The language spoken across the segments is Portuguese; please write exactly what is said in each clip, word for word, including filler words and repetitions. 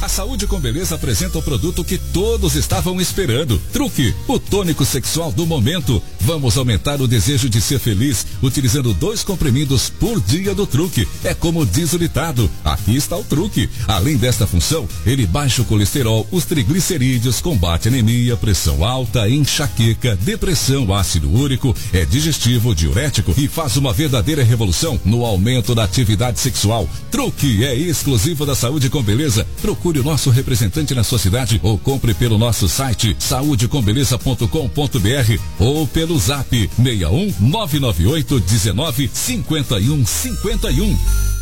Saúde com Beleza apresenta o produto que todos estavam esperando. Truque, o tônico sexual do momento. Vamos aumentar o desejo de ser feliz utilizando dois comprimidos por dia do Truque. É como diz o ditado, aqui está o truque. Além desta função, ele baixa o colesterol, os triglicerídeos, combate anemia, pressão alta, enxaqueca, depressão, ácido úrico, é digestivo, diurético e faz uma verdadeira revolução no aumento da atividade sexual. Truque é exclusivo da Saúde com Beleza. Procure o nosso representante na sua cidade ou compre pelo nosso site saúde com beleza ponto com ponto b r ou pelo zap seis um nove nove oito um nove cinco um cinco um.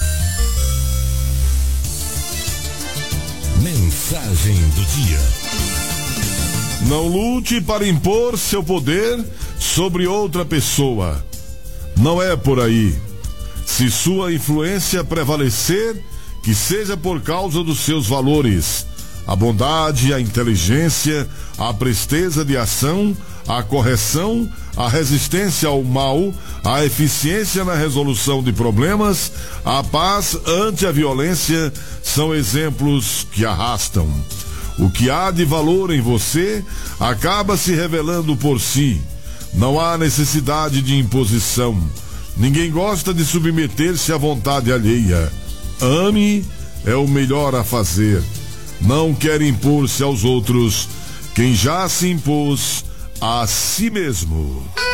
Mensagem do dia. Não lute para impor seu poder sobre outra pessoa. Não é por aí. Se sua influência prevalecer, que seja por causa dos seus valores, a bondade, a inteligência, a presteza de ação, a correção, a resistência ao mal, a eficiência na resolução de problemas, a paz ante a violência, são exemplos que arrastam. O que há de valor em você acaba se revelando por si. Não há necessidade de imposição. Ninguém gosta de submeter-se à vontade alheia. Ame é o melhor a fazer. Não quer impor-se aos outros quem já se impôs a si mesmo.